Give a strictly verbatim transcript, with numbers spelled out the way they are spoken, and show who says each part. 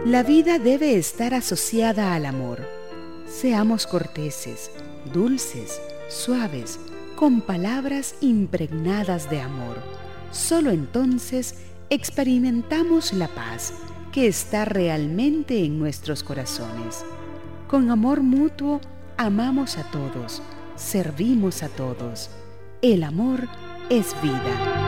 Speaker 1: La vida debe estar asociada al amor. Seamos corteses, dulces, suaves, con palabras impregnadas de amor. Solo entonces experimentamos la paz que está realmente en nuestros corazones. Con amor mutuo amamos a todos, servimos a todos. El amor es vida.